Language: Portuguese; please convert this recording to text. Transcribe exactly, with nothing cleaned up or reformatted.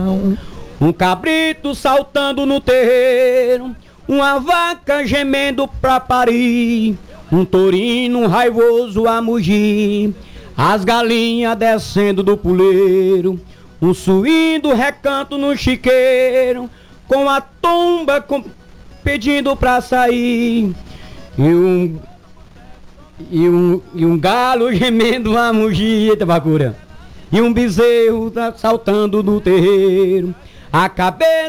Um cabrito saltando no terreiro, uma vaca gemendo pra parir, um torino raivoso a mugir, as galinhas descendo do puleiro, um suíno recanto no chiqueiro, com a tomba com... pedindo pra sair, e um, e um, e um galo gemendo a mugir, eita bacura, e um bezerro saltando no terreiro, a cabeça